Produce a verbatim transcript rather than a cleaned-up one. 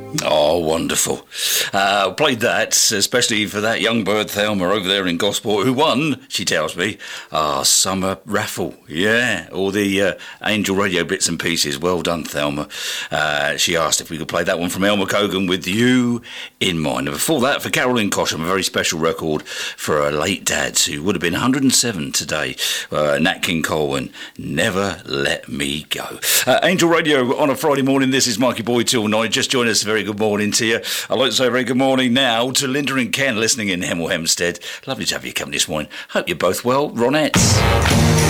Oh, wonderful. Uh, played that, especially for that young bird Thelma over there in Gosport, who won, she tells me, our summer raffle. Yeah, all the uh, Angel Radio bits and pieces. Well done, Thelma. Uh, she asked if we could play that one from Elmer Cogan, With You in Mind. And before that, for Carolyn Cosham, a very special record for her late dad, who would have been one hundred and seven today, uh, Nat King Cole, and Never Let Me Go. Uh, Angel Radio on a Friday morning. This is Mikey Boy till nine. Just join us. Very good morning to you. I'd like to say a very good morning now to Linda and Ken listening in Hemel Hempstead. Lovely to have you company this morning. Hope you're both well. Ronettes.